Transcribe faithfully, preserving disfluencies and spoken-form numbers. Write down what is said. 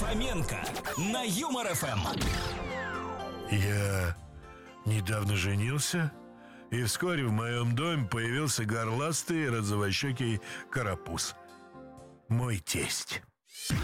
Фоменко на Юмор эф эм. Я недавно женился, и вскоре в моем доме появился горластый розовощекий карапуз. Мой тесть.